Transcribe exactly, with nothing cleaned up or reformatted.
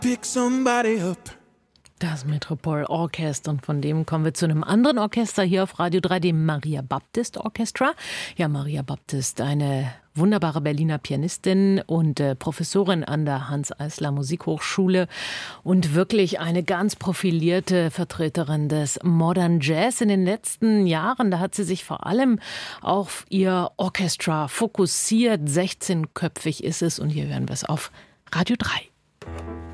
pick somebody up. Das Metropol Orchestra, und von dem kommen wir zu einem anderen Orchester hier auf Radio drei, dem Maria Baptist Orchestra. Ja, Maria Baptist, eine wunderbare Berliner Pianistin und äh, Professorin an der Hanns-Eisler Musikhochschule und wirklich eine ganz profilierte Vertreterin des Modern Jazz in den letzten Jahren. Da hat sie sich vor allem auf ihr Orchestra fokussiert. sechzehnköpfig ist es und hier hören wir es auf Radio drei.